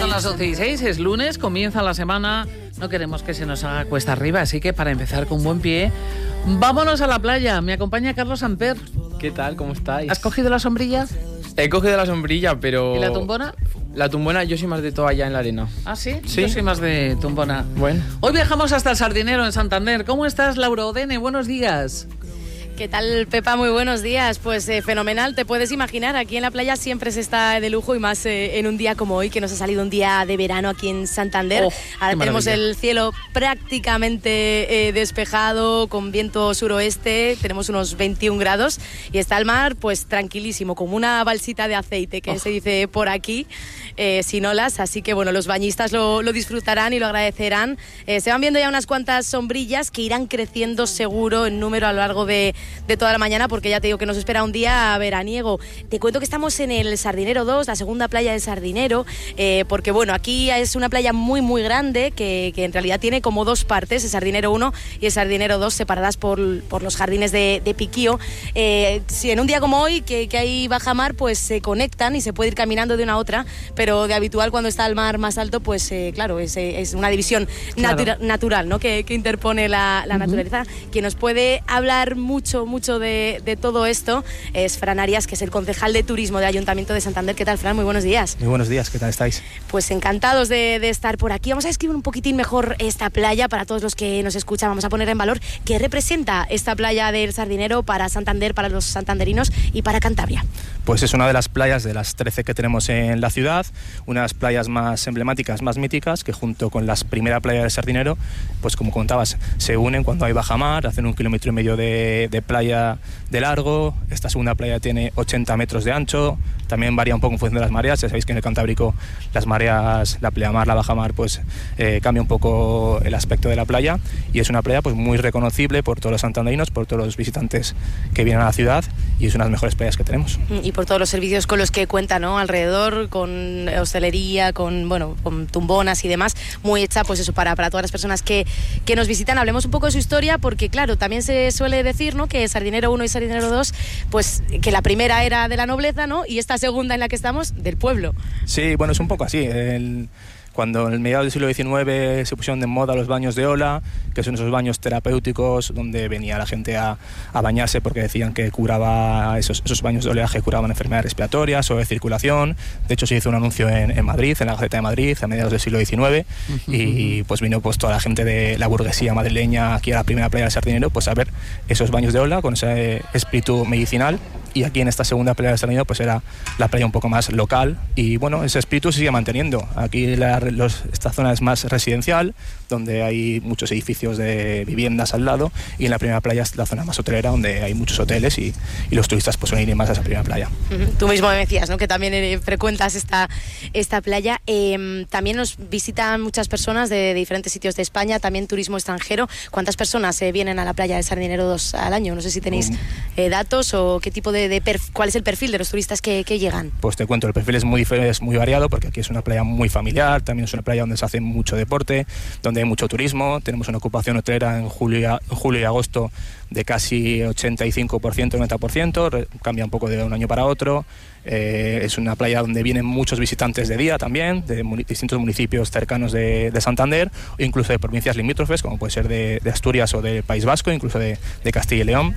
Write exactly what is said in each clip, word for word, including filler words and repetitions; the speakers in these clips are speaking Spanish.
Son las once y seis, es lunes, comienza la semana. No queremos que se nos haga cuesta arriba, así que para empezar con buen pie, vámonos a la playa. Me acompaña Carlos Samper. ¿Qué tal? ¿Cómo estáis? ¿Has cogido la sombrilla? He cogido la sombrilla, pero... ¿Y la tumbona? La tumbona, yo soy más de toalla en la arena. ¿Ah, sí? Sí. Yo soy más de tumbona. Bueno. Hoy viajamos hasta el Sardinero, en Santander. ¿Cómo estás, Laura Odene? Buenos días. ¿Qué tal, Pepa? Muy buenos días. Pues eh, fenomenal, te puedes imaginar, aquí en la playa siempre se está de lujo y más eh, en un día como hoy, que nos ha salido un día de verano aquí en Santander. Oh, Ahora tenemos maravilla. el cielo prácticamente eh, despejado, con viento suroeste, tenemos unos veintiún grados y está el mar pues tranquilísimo, como una balsita de aceite, que Oh. se dice por aquí, eh, sin olas. Así que bueno, los bañistas lo, lo disfrutarán y lo agradecerán. Eh, se van viendo ya unas cuantas sombrillas que irán creciendo seguro en número a lo largo de de toda la mañana, porque ya te digo que nos espera un día veraniego. Te cuento que estamos en el Sardinero dos, la segunda playa del Sardinero, eh, porque bueno, aquí es una playa muy muy grande que, que en realidad tiene como dos partes, el Sardinero uno y el Sardinero dos, separadas por, por los jardines de, de Piquío. Eh, si en un día como hoy, que, que hay baja mar, pues se conectan y se puede ir caminando de una a otra, pero de habitual cuando está el mar más alto, pues eh, claro, es, es una división Claro. natura, natural, ¿no? que, que interpone la, la Uh-huh. naturaleza. Quien nos puede hablar mucho mucho de, de todo esto es Fran Arias, que es el concejal de turismo del Ayuntamiento de Santander. ¿Qué tal, Fran? Muy buenos días. Muy buenos días, ¿qué tal estáis? Pues encantados de, de estar por aquí. Vamos a describir un poquitín mejor esta playa para todos los que nos escuchan. Vamos a poner en valor qué representa esta playa del Sardinero para Santander, para los santanderinos y para Cantabria. Pues es una de las playas de las trece que tenemos en la ciudad, una de las playas más emblemáticas, más míticas, que junto con la primera playa del Sardinero, pues como contabas, se unen cuando hay baja mar, hacen un kilómetro y medio de, de playa de largo. Esta segunda playa tiene ochenta metros de ancho, también varía un poco en función de las mareas. Ya sabéis que en el Cantábrico las mareas, la pleamar, la bajamar, pues eh, cambia un poco el aspecto de la playa, y es una playa pues muy reconocible por todos los santanderinos, por todos los visitantes que vienen a la ciudad, y es una de las mejores playas que tenemos. Y por todos los servicios con los que cuenta, ¿no? Alrededor, con hostelería, con, bueno, con tumbonas y demás, muy hecha pues eso para, para todas las personas que, que nos visitan. Hablemos un poco de su historia, porque claro, también se suele decir, ¿no?, que Sardinero uno y Sardinero dos, pues que la primera era de la nobleza, ¿no?, y esta segunda en la que estamos, del pueblo. Sí, bueno, es un poco así. El, cuando en el mediados del siglo diecinueve se pusieron de moda los baños de ola, que son esos baños terapéuticos donde venía la gente a, a bañarse porque decían que curaba, esos, esos baños de oleaje curaban enfermedades respiratorias o de circulación. De hecho, se hizo un anuncio en, en Madrid, en la Gaceta de Madrid, a mediados del siglo diecinueve, uh-huh. y pues vino pues toda la gente de la burguesía madrileña aquí a la primera playa del Sardinero, pues a ver esos baños de ola con ese espíritu medicinal. Y aquí en esta segunda playa del Sardinero pues era la playa un poco más local, y bueno, ese espíritu se sigue manteniendo. Aquí la, los, esta zona es más residencial, donde hay muchos edificios de viviendas al lado, y en la primera playa es la zona más hotelera, donde hay muchos hoteles, y, y los turistas pues suelen ir más a esa primera playa. Uh-huh. Tú mismo me decías, ¿no?, que también eh, frecuentas esta, esta playa. Eh, también nos visitan muchas personas de, de diferentes sitios de España, también turismo extranjero. ¿Cuántas personas eh, vienen a la playa del Sardinero dos al año? No sé si tenéis eh, datos o qué tipo de De perf- ¿Cuál es el perfil de los turistas que, que llegan? Pues te cuento, el perfil es muy, es muy variado, porque aquí es una playa muy familiar, también es una playa donde se hace mucho deporte, donde hay mucho turismo. Tenemos una ocupación hotelera en julio, en julio y agosto de casi ochenta y cinco por ciento, noventa por ciento, cambia un poco de un año para otro. Eh, es una playa donde vienen muchos visitantes de día también, de muni- distintos municipios cercanos de, de Santander, o incluso de provincias limítrofes, como puede ser de, de Asturias o del País Vasco, incluso de, de Castilla y León.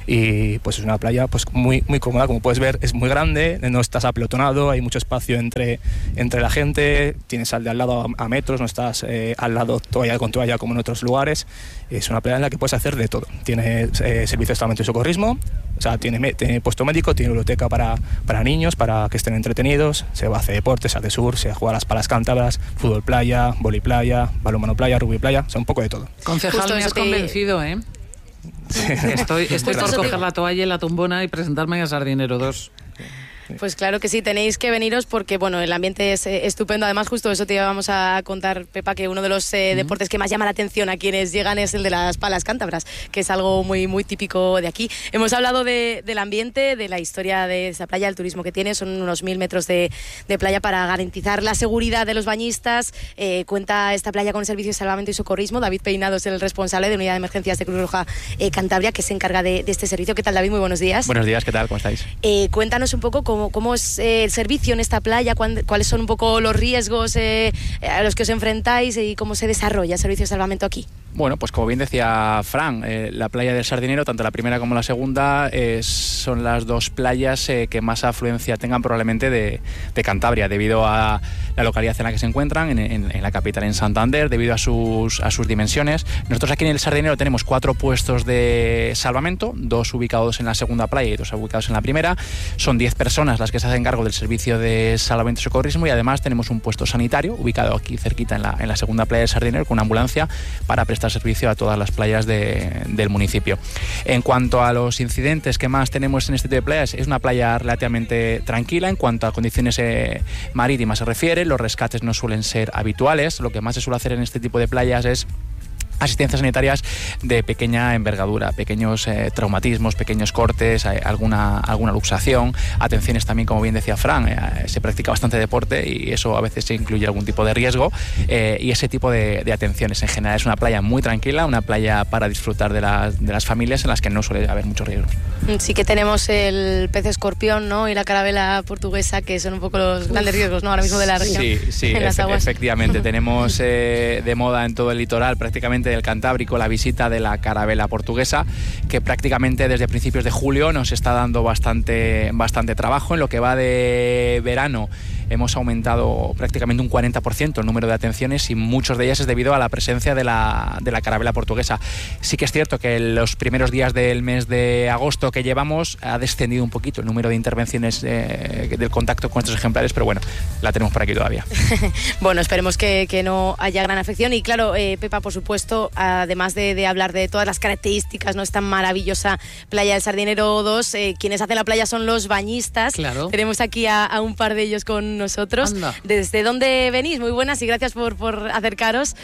Y pues es una playa pues muy, muy cómoda, como puedes ver, es muy grande, no estás apelotonado, hay mucho espacio entre, entre la gente, tienes al de al lado a, a metros, no estás eh, al lado toalla con toalla como en otros lugares. Es una playa en la que puedes hacer de todo. Tiene eh, servicio de salvamento y socorrismo, o sea, tiene, tiene puesto médico, tiene biblioteca para, para niños, para que estén entretenidos, se va a hacer deportes, se hace sur, se juega las palas cántabras, fútbol playa, vóley playa, balonmano playa, rugby playa, o sea, un poco de todo. Concejal, Justo me has eso te- convencido, ¿eh? Estoy, estoy Justo por eso te- coger la toalla y la tumbona y presentarme a Sardinero dos. Pues claro que sí, tenéis que veniros porque bueno, el ambiente es eh, estupendo. Además, justo eso te íbamos a contar, Pepa, que uno de los eh, uh-huh. deportes que más llama la atención a quienes llegan es el de las palas cántabras, que es algo muy muy típico de aquí. Hemos hablado de, del ambiente, de la historia de esa playa, el turismo que tiene. Son unos mil metros de, de playa para garantizar la seguridad de los bañistas. Eh, cuenta esta playa con el servicio de salvamento y socorrismo. David Peinado es el responsable de Unidad de Emergencias de Cruz Roja eh, Cantabria, que se encarga de, de este servicio. ¿Qué tal, David? Muy buenos días. Buenos días, ¿qué tal? ¿Cómo estáis? Eh, cuéntanos un poco con ¿Cómo, cómo es eh, el servicio en esta playa? ¿Cuáles son un poco los riesgos eh, a los que os enfrentáis y cómo se desarrolla el servicio de salvamento aquí? Bueno, pues como bien decía Fran, eh, la playa del Sardinero, tanto la primera como la segunda, eh, son las dos playas eh, que más afluencia tengan probablemente de, de Cantabria, debido a la localidad en la que se encuentran, en, en, en la capital, en Santander, debido a sus, a sus dimensiones. Nosotros aquí en el Sardinero tenemos cuatro puestos de salvamento, dos ubicados en la segunda playa y dos ubicados en la primera. Son diez personas las que se hacen cargo del servicio de salvamento y socorrismo, y además tenemos un puesto sanitario ubicado aquí cerquita en la, en la segunda playa del Sardinero, con una ambulancia para prestar servicio a todas las playas de, del municipio. En cuanto a los incidentes que más tenemos en este tipo de playas, es una playa relativamente tranquila en cuanto a condiciones eh, marítimas se refiere. Los rescates no suelen ser habituales. Lo que más se suele hacer en este tipo de playas es asistencias sanitarias de pequeña envergadura, pequeños eh, traumatismos, pequeños cortes, eh, alguna, alguna luxación, atenciones también, como bien decía Fran, eh, se practica bastante deporte y eso a veces incluye algún tipo de riesgo, eh, y ese tipo de, de atenciones. En general es una playa muy tranquila, una playa para disfrutar de las, de las familias, en las que no suele haber muchos riesgos. Sí que tenemos el pez escorpión, ¿no?, y la carabela portuguesa, que son un poco los grandes riesgos, ¿no?, ahora mismo de la región. Sí, sí, en las efe- aguas. efectivamente. Tenemos eh, de moda en todo el litoral, prácticamente del Cantábrico, la visita de la carabela portuguesa, que prácticamente desde principios de julio nos está dando bastante, bastante trabajo. En lo que va de verano hemos aumentado prácticamente un cuarenta por ciento el número de atenciones, y muchos de ellas es debido a la presencia de la, de la carabela portuguesa. Sí que es cierto que en los primeros días del mes de agosto que llevamos ha descendido un poquito el número de intervenciones eh, del contacto con estos ejemplares, pero bueno, la tenemos por aquí todavía. Bueno, esperemos que, que no haya gran afección. Y claro, eh, Pepa, por supuesto, además de, de hablar de todas las características, ¿no?, esta maravillosa playa del Sardinero dos, eh, quienes hacen la playa son los bañistas. Claro. Tenemos aquí a, a un par de ellos con nosotros. Anda. ¿Desde dónde venís? Muy buenas y gracias por, por acercaros.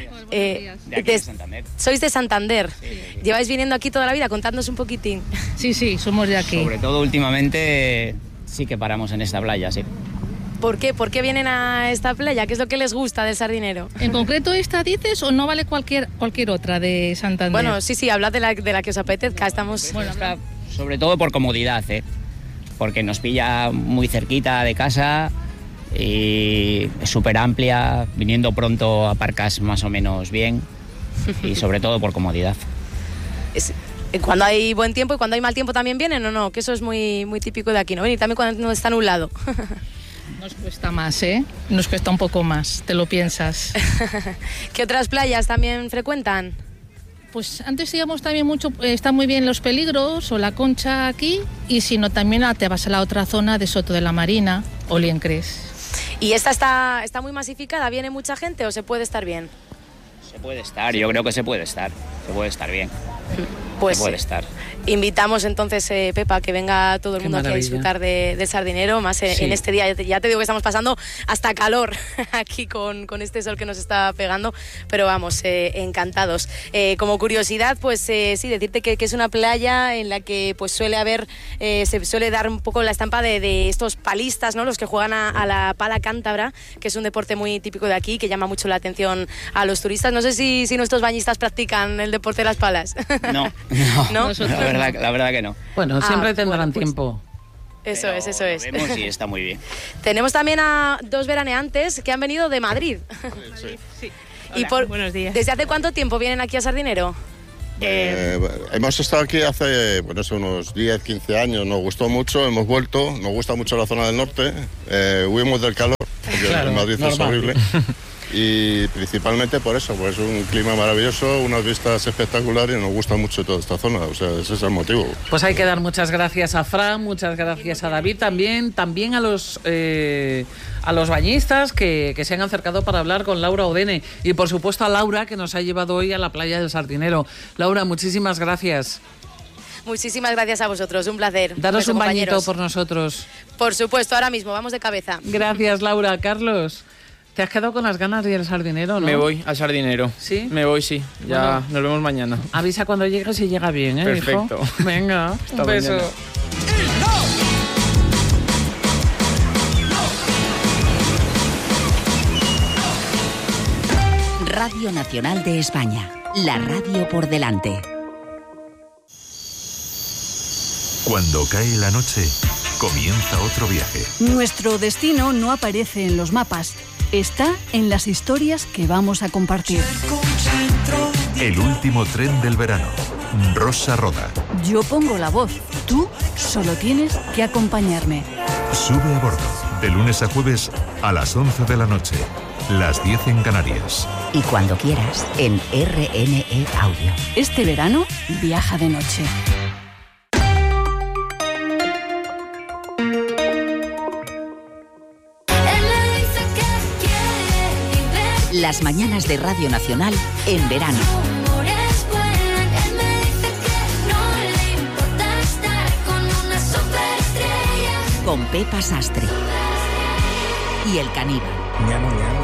Eh, De aquí de Santander. Sois de Santander. Sí, sí, sí. ¿Lleváis viniendo aquí toda la vida? Contadnos un poquitín. Sí, sí, somos de aquí. Sobre todo últimamente sí que paramos en esta playa, sí. ¿Por qué? ¿Por qué vienen a esta playa? ¿Qué es lo que les gusta del Sardinero? ¿En concreto esta dices o no vale cualquier cualquier otra de Santander? Bueno, sí, sí, hablad de la, de la que os apetezca. Estamos... Bueno, Está sobre todo por comodidad, ¿eh? Porque nos pilla muy cerquita de casa y es súper amplia, viniendo pronto aparcas más o menos bien y sobre todo por comodidad. Es- cuando hay buen tiempo y cuando hay mal tiempo también vienen, ¿o no? Que eso es muy, muy típico de aquí, ¿no? Y también cuando está nublado. nos cuesta más, ¿eh? Nos cuesta un poco más, te lo piensas. ¿Qué otras playas también frecuentan? Pues antes íbamos también mucho, eh, están muy bien Los Peligros o La Concha aquí, y si no también ah, te vas a la otra zona de Soto de la Marina o Liencres. ¿Y esta está, está muy masificada? ¿Viene mucha gente o se puede estar bien? Se puede estar, yo creo que se puede estar, se puede estar bien, Pues se puede estar. invitamos entonces, eh, Pepa, que venga todo el Qué mundo aquí a maravilla. disfrutar de, del Sardinero, más eh, Sí. en este día. Ya te, ya te digo que estamos pasando hasta calor aquí con, con este sol que nos está pegando, pero vamos, eh, encantados. Eh, como curiosidad, pues eh, sí, decirte que, que es una playa en la que pues suele haber, eh, se suele dar un poco la estampa de, de estos palistas, ¿no?, los que juegan a, a la pala cántabra, que es un deporte muy típico de aquí, que llama mucho la atención a los turistas. No sé si, si nuestros bañistas practican el deporte de las palas. No, no, ¿No? la, verdad, la verdad que no. Bueno, Ah, siempre tendrán bueno, pues- tiempo. Eso Pero es, eso lo es. vemos y está muy bien. Tenemos también a dos veraneantes que han venido de Madrid. y por, buenos días. ¿Desde hace cuánto tiempo vienen aquí a Sardinero? Eh, hemos estado aquí hace, bueno, hace unos diez, quince años, nos gustó mucho, hemos vuelto, nos gusta mucho la zona del norte, eh, huimos del calor, porque Claro, en Madrid es normal. horrible, y principalmente por eso, pues un clima maravilloso, unas vistas espectaculares y nos gusta mucho toda esta zona, o sea, ese es el motivo. Pues hay que dar muchas gracias a Fran, muchas gracias a David también, también a los eh, a los bañistas que, que se han acercado para hablar con Laura Odene, y por supuesto a Laura, que nos ha llevado hoy a la playa del Sardinero. Laura, muchísimas gracias. Muchísimas gracias a vosotros, un placer. Daros beso, un bañito compañeros. por nosotros. Por supuesto, ahora mismo, vamos de cabeza. Gracias, Laura. Carlos, ¿te has quedado con las ganas de ir al Sardinero, no? Me voy al Sardinero. ¿Sí? Me voy, sí. Ya Bueno. nos vemos mañana. Avisa cuando llegues y llega bien, ¿eh, Perfecto. hijo? Venga, Hasta un beso. mañana. Radio Nacional de España, la radio por delante. Cuando cae la noche, Comienza otro viaje. Nuestro destino no aparece en los mapas, está en las historias que vamos a compartir. El último tren del verano. Rosa Roda. Yo pongo la voz, tú solo tienes que acompañarme. Sube a bordo, de lunes a jueves a las once de la noche, las diez en Canarias. Y cuando quieras, en R N E Audio. Este verano, viaja de noche. Las mañanas de Radio Nacional en verano. Con Pepa Sastre y El Caníbal.